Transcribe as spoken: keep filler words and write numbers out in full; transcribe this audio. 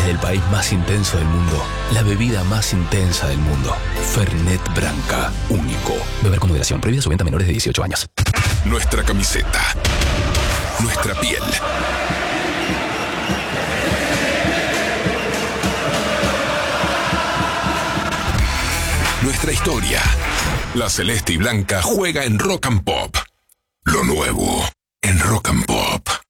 Desde el país más intenso del mundo, la bebida más intensa del mundo. Fernet Branca, único. Beber con moderación. Prohibida su venta a menores de dieciocho años. Nuestra camiseta. Nuestra piel. Nuestra historia. La celeste y blanca juega en Rock and Pop. Lo nuevo en Rock and Pop.